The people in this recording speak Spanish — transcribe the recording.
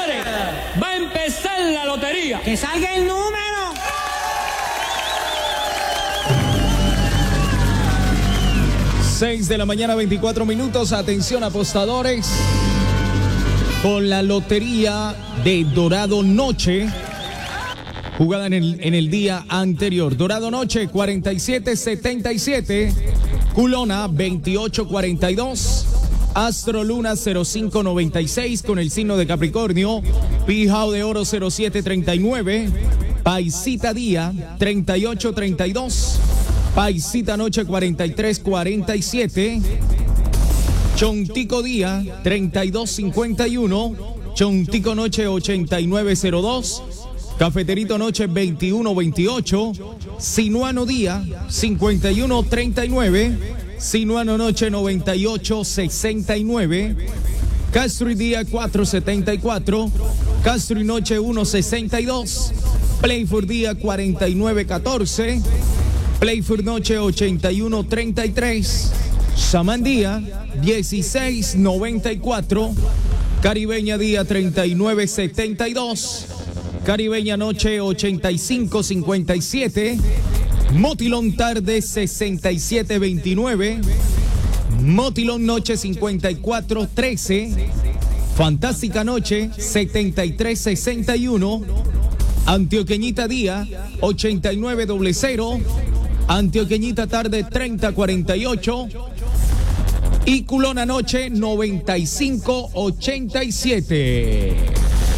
señores, va a empezar la lotería. ¡Que salga el número! 6 de la mañana, 24 minutos. Atención, apostadores. Con la lotería de Dorado Noche, jugada en el día anterior. Dorado Noche, 47-77. Culona, 28-42. Astro Luna, 05-96 con el signo de Capricornio. Pijao de Oro, 07-39. Paisita Día, 38-32. Paisita Noche, 43-47. Chontico Día, 32-51. Chontico Noche, 89-02. Cafeterito Noche, 21-28. Sinuano Día, 51-39. Sinuano Noche, 98-69. Castro y Día, 4-74. Castro y Noche, 1-62. Playford Día, 49-14. Playford Noche, 81-33. Samandía, 16-94. Caribeña Día, 39-72. Caribeña Noche, 85-57. Motilón Tarde, 67-29. Motilón Noche, 54-13. Fantástica Noche, 73-61. Antioqueñita Día, 89-00. Antioqueñita Tarde, 30-48. Y Culona Noche, 95-87.